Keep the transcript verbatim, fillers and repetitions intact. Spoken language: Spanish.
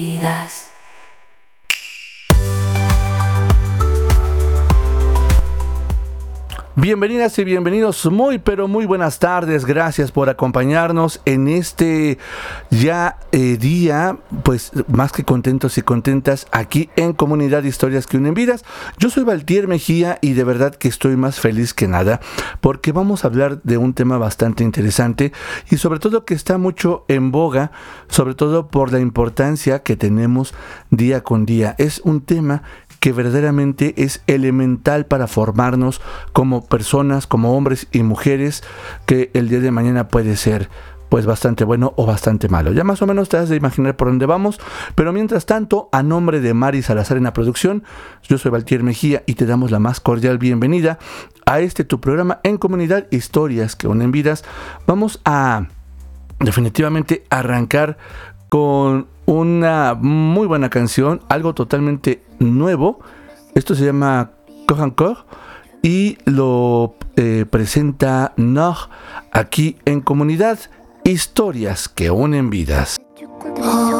vidas. Bienvenidas y bienvenidos, muy pero muy buenas tardes, gracias por acompañarnos en este ya eh, día, pues más que contentos y contentas aquí en Comunidad Historias que Unen Vidas. Yo soy Valtier Mejía y de verdad que estoy más feliz que nada porque vamos a hablar de un tema bastante interesante y sobre todo que está mucho en boga, sobre todo por la importancia que tenemos día con día. Es un tema que verdaderamente es elemental para formarnos como personas, como hombres y mujeres, que el día de mañana puede ser pues bastante bueno o bastante malo. Ya más o menos te has de imaginar por dónde vamos, pero mientras tanto, a nombre de Mari Salazar en la producción, yo soy Valtier Mejía y te damos la más cordial bienvenida a este tu programa en Comunidad Historias que Unen Vidas. Vamos a definitivamente arrancar con una muy buena canción, algo totalmente nuevo. Esto se llama Cor Encore y lo eh, presenta Nog aquí en Comunidad Historias que Unen Vidas.